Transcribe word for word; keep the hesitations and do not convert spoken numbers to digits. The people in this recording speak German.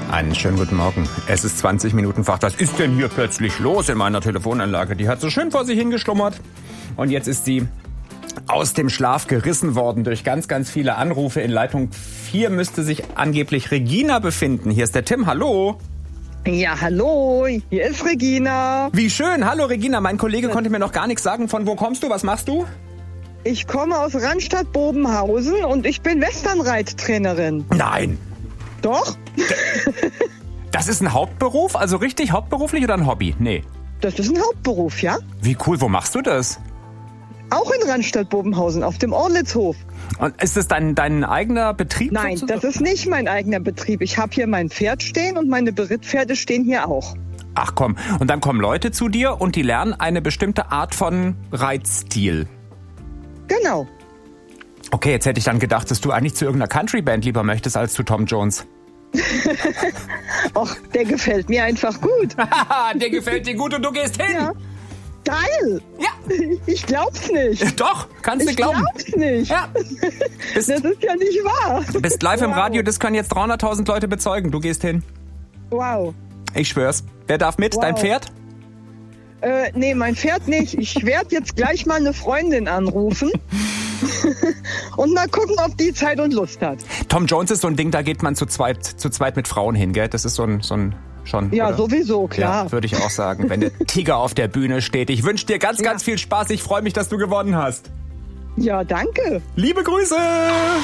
Einen schönen guten Morgen. Es ist zwanzig Minuten Fach. Was ist denn hier plötzlich los in meiner Telefonanlage? Die hat so schön vor sich hingeschlummert. Und jetzt ist sie aus dem Schlaf gerissen worden durch ganz, ganz viele Anrufe. In Leitung vier müsste sich angeblich Regina befinden. Hier ist der Tim. Hallo. Ja, hallo. Hier ist Regina. Wie schön. Hallo Regina. Mein Kollege konnte mir noch gar nichts sagen. Von wo kommst du? Was machst du? Ich komme aus Randstadt-Bobenhausen und ich bin Westernreittrainerin. Nein. Doch? Das ist ein Hauptberuf? Also richtig hauptberuflich oder ein Hobby? Nee. Das ist ein Hauptberuf, ja. Wie cool. Wo machst du das? Auch in Randstadt-Bobenhausen, auf dem Orlitzhof. Und ist das dein, dein eigener Betrieb? Nein, sozusagen? das ist nicht mein eigener Betrieb. Ich habe hier mein Pferd stehen und meine Berittpferde stehen hier auch. Ach komm. Und dann kommen Leute zu dir und die lernen eine bestimmte Art von Reitstil. Genau. Okay, jetzt hätte ich dann gedacht, dass du eigentlich zu irgendeiner Country-Band lieber möchtest als zu Tom Jones. Och, der gefällt mir einfach gut. Der gefällt dir gut und du gehst hin. Ja. Geil. Ja. Ich glaub's nicht. Doch, kannst du Ich glauben. glaub's nicht. Ja. Bist, Das ist ja nicht wahr. bist live im Wow. Radio, das können jetzt dreihunderttausend Leute bezeugen. Du gehst hin. Wow. Ich schwör's. Wer darf mit? Wow. Dein Pferd? Äh, nee, mein Pferd nicht. Ich werde jetzt gleich mal eine Freundin anrufen und mal gucken, ob die Zeit und Lust hat. Tom Jones ist so ein Ding, da geht man zu zweit, zu zweit mit Frauen hin, gell? Das ist so ein, so ein schon. Ja, oder? sowieso, klar. Ja, würde ich auch sagen, wenn der Tiger auf der Bühne steht. Ich wünsche dir ganz, Ja. ganz viel Spaß. Ich freue mich, dass du gewonnen hast. Ja, danke. Liebe Grüße!